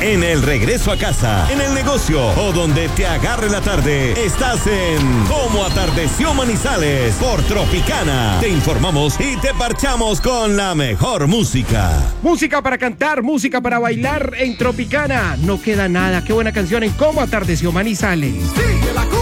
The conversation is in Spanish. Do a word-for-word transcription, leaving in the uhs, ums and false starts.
En el regreso a casa, en el negocio o donde te agarre la tarde, estás en Cómo Atardeció Manizales por Tropicana. Te informamos y te parchamos con la mejor música. Música para cantar, música para bailar en Tropicana. No queda nada. Qué buena canción en Cómo Atardeció Manizales. Sigue la